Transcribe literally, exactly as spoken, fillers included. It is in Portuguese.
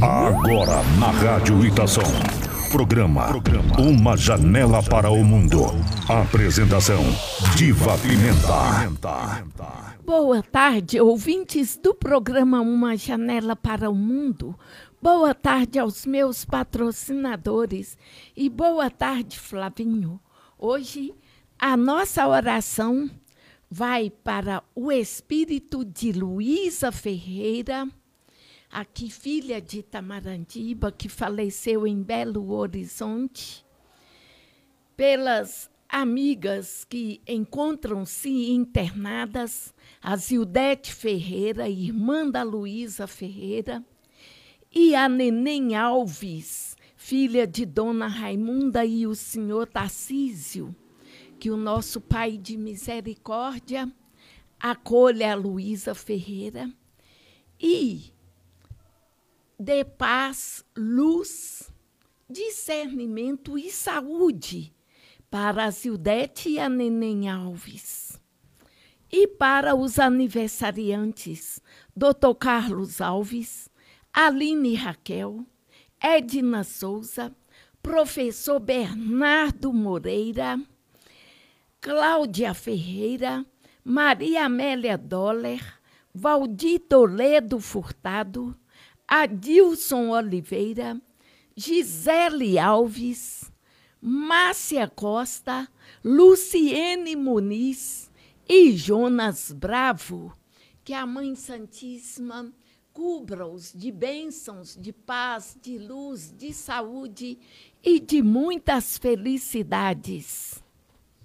Agora na Rádio Itação. Programa, Programa Uma Janela para o Mundo. Apresentação Diva Pimenta. Boa tarde, ouvintes do programa Uma Janela para o Mundo. Boa tarde aos meus patrocinadores. E boa tarde, Flavinho. Hoje a nossa oração vai para o espírito de Luísa Ferreira, aqui filha de Itamarandiba, que faleceu em Belo Horizonte, pelas amigas que encontram-se internadas, a Zildete Ferreira, irmã da Luísa Ferreira, e a Neném Alves, filha de Dona Raimunda e o senhor Tarcísio, que o nosso Pai de Misericórdia acolha a Luísa Ferreira e dê paz, luz, discernimento e saúde para a Zildete e a Neném Alves. E para os aniversariantes, doutor Carlos Alves, Aline Raquel, Edna Souza, professor Bernardo Moreira, Cláudia Ferreira, Maria Amélia Doller, Valdir Toledo Furtado, Adilson Oliveira, Gisele Alves, Márcia Costa, Luciene Muniz e Jonas Bravo. Que a Mãe Santíssima cubra-os de bênçãos, de paz, de luz, de saúde e de muitas felicidades.